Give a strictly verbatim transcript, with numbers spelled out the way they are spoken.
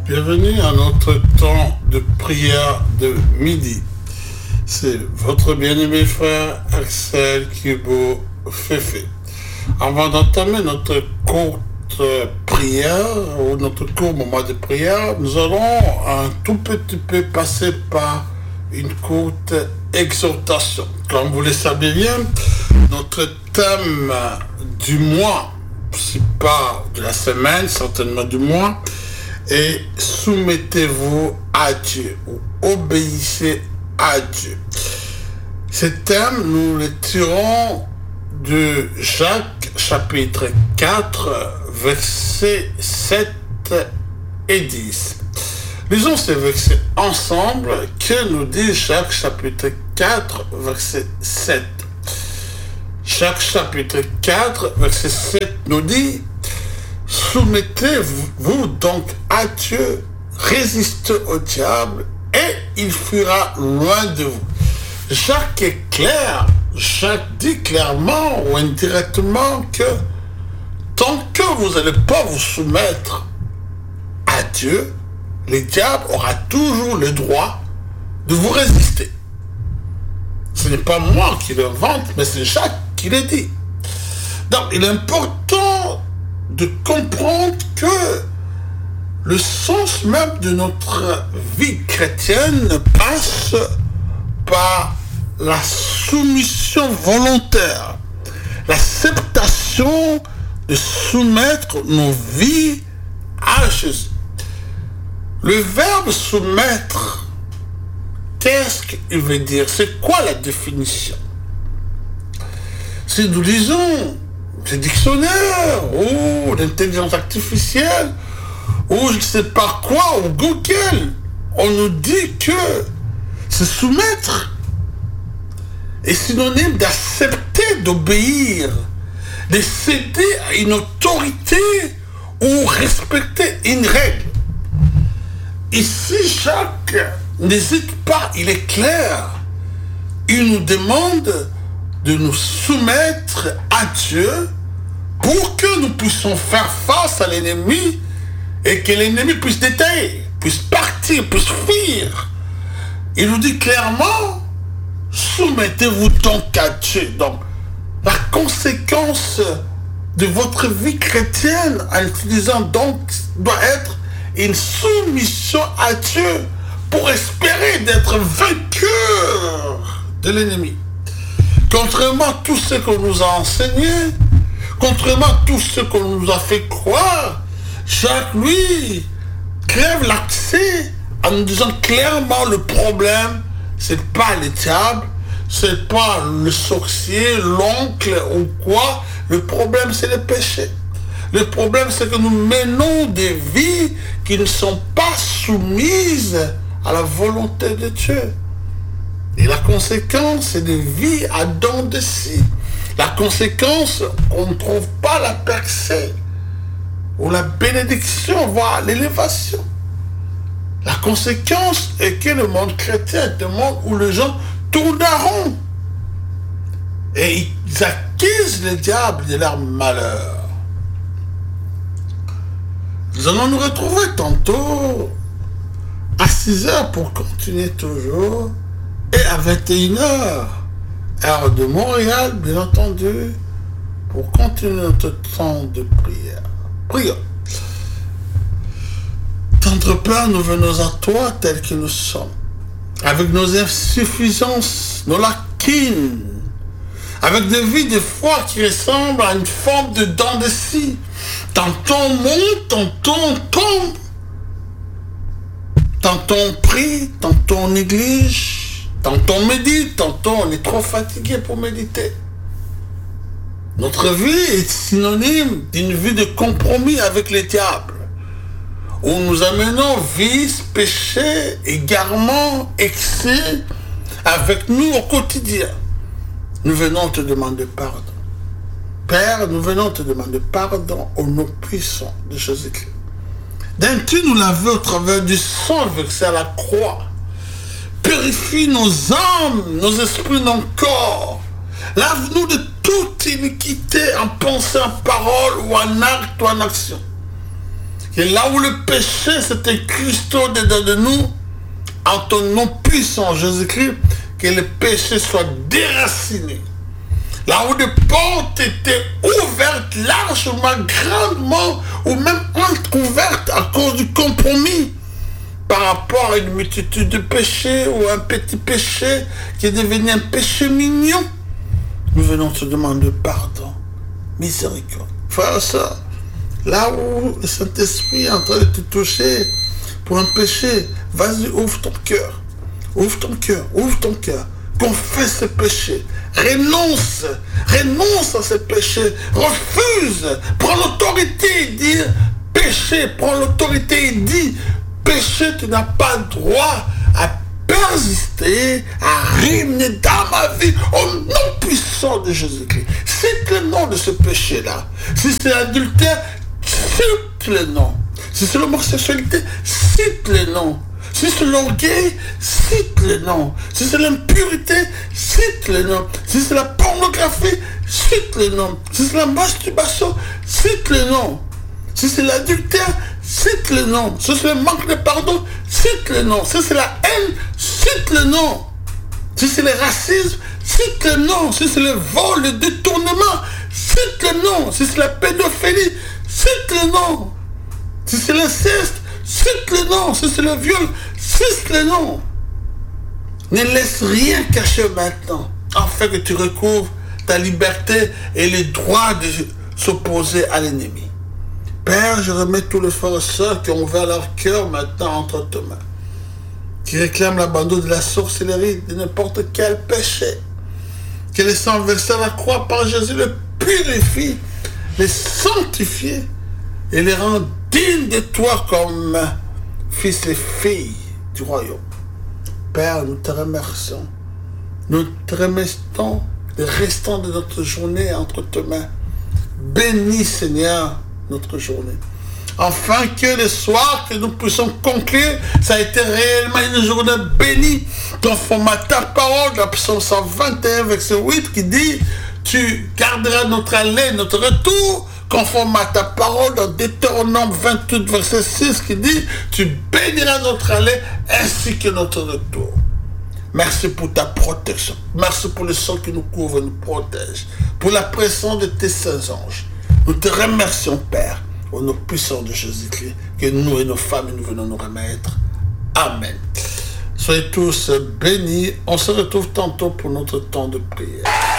Bienvenue à notre temps de prière de midi. C'est votre bien-aimé frère Axel Kibo Féfé. Avant d'entamer notre courte prière ou notre court moment de prière, nous allons un tout petit peu passer par une courte exhortation. Comme vous le savez bien, notre thème du mois, si pas de la semaine, certainement du mois, et soumettez-vous à Dieu ou obéissez à Dieu. Ce thème, nous le tirons de Jacques chapitre quatre, versets sept et dix. Lisons ces versets ensemble que nous dit Jacques chapitre quatre, verset sept. Jacques chapitre quatre, verset sept nous dit: soumettez-vous donc à Dieu, résistez au diable et il fuira loin de vous. Jacques est clair, Jacques dit clairement ou indirectement que tant que vous n'allez pas vous soumettre à Dieu, le diable aura toujours le droit de vous résister. Ce n'est pas moi qui l'invente, mais c'est Jacques qui le dit. Donc il est important de comprendre que le sens même de notre vie chrétienne passe par la soumission volontaire, l'acceptation de soumettre nos vies à Jésus. Le verbe soumettre, qu'est-ce qu'il veut dire? C'est quoi la définition? Si nous lisons le dictionnaire ou l'intelligence artificielle ou je ne sais pas quoi, ou Google, on nous dit que se soumettre est synonyme d'accepter, d'obéir, de céder à une autorité ou respecter une règle. Ici, Jacques n'hésite pas, il est clair. Il nous demande de nous soumettre à Dieu pour que nous puissions faire face à l'ennemi et que l'ennemi puisse détailler, puisse partir, puisse fuir. Il nous dit clairement: soumettez-vous donc à Dieu. Donc, la conséquence de votre vie chrétienne en utilisant donc doit être une soumission à Dieu pour espérer d'être vainqueur de l'ennemi. Contrairement à tout ce qu'on nous a enseigné, contrairement à tout ce qu'on nous a fait croire, Jacques, lui, crève l'accès en nous disant clairement le problème, c'est pas le diable, c'est pas le sorcier, l'oncle ou quoi. Le problème, c'est le péché. Le problème, c'est que nous menons des vies qui ne sont pas soumises à la volonté de Dieu. Et la conséquence, c'est de vie à dents de scie. La conséquence, on ne trouve pas la percée ou la bénédiction, voire l'élévation. La conséquence est que le monde chrétien est un monde où les gens tournent à rond. Et ils accusent le diable de leur malheur. Nous allons nous retrouver tantôt à six heures pour continuer toujours. Et à vingt et une heures, heure de Montréal, bien entendu, pour continuer notre temps de prière. Prions. Tendre Père, nous venons à toi tels que nous sommes, avec nos insuffisances, nos lacunes, avec des vies de foi qui ressemblent à une forme de dents de scie. Tantôt on monte, tantôt on tombe, tantôt on prie, tantôt on néglige. Tantôt on médite, tantôt on est trop fatigué pour méditer. Notre vie est synonyme d'une vie de compromis avec le diable, où nous amenons vice, péché, égarement, excès avec nous au quotidien. Nous venons te demander pardon. Père, nous venons te demander pardon au nom puissant de Jésus-Christ. D'un tu nous l'as vu au travers du sang versé à la croix. Purifie nos âmes, nos esprits, nos corps. Lave-nous de toute iniquité en pensée, en parole ou en acte ou en action. que là où le péché s'est incrusté dedans de nous, en ton nom puissant, Jésus-Christ, que le péché soit déraciné. Là où des portes étaient ouvertes largement, grandement, ou même entrouvertes à cause du compromis par rapport à une multitude de péchés ou un petit péché qui est devenu un péché mignon, nous venons te demander pardon, miséricorde. Frère, ça, là où le Saint-Esprit est en train de te toucher pour un péché, vas-y, ouvre ton cœur, ouvre ton cœur, ouvre ton cœur. Confesse ce péché, renonce, renonce à ce péché, refuse, prends l'autorité et dis, péché, prends l'autorité et dis, péché, tu n'as pas droit à persister, à régner dans ma vie, au nom puissant de Jésus-Christ. Cite le nom de ce péché-là. Si c'est l'adultère, cite le nom. Si c'est l'homosexualité, cite le nom. Si c'est l'orgueil, cite le nom. Si c'est l'impureté, cite le nom. Si c'est la pornographie, cite le nom. Si c'est la masturbation, cite le nom. Si c'est l'adultère, cite le nom. Si c'est le manque de pardon, cite le nom. Si c'est la haine, cite le nom. Si c'est le racisme, cite le nom. Si c'est le vol, le détournement, cite le nom. Si c'est la pédophilie, cite le nom. Si c'est l'inceste, cite le nom. Si c'est le viol, cite le nom. Ne laisse rien cacher maintenant, afin que tu recouvres ta liberté et le droit de s'opposer à l'ennemi. Père, je remets tous les frères et sœurs qui ont ouvert leur cœur maintenant entre tes mains, qui réclament l'abandon de la sorcellerie, de n'importe quel péché, que le sang versé à la croix par Jésus le purifie, les sanctifie et les rend dignes de toi comme fils et filles du royaume. Père, nous te remercions. Nous te remercions le restant de notre journée entre tes mains. Bénis, Seigneur, notre journée. Afin que le soir que nous puissions conclure, ça a été réellement une journée bénie, conforme à ta parole, dans Psaume cent vingt et un, verset huit, qui dit, tu garderas notre aller, notre retour, conforme à ta parole, dans Deutéronome vingt-huit, verset six, qui dit, tu béniras notre aller, ainsi que notre retour. Merci pour ta protection. Merci pour le sang qui nous couvre et nous protège. Pour la présence de tes saints anges. Nous te remercions, Père, au nom puissant de Jésus-Christ, que nous et nos familles, nous venons nous remettre. Amen. Soyez tous bénis. On se retrouve tantôt pour notre temps de prière.